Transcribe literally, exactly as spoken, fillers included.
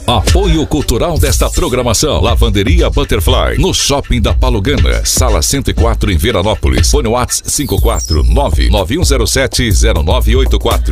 Apoio cultural desta programação: Lavanderia Butterfly, no Shopping da Palugana, sala cento e quatro em Veranópolis. Fone WhatsApp cinco quatro nove nove um zero sete zero nove oito quatro.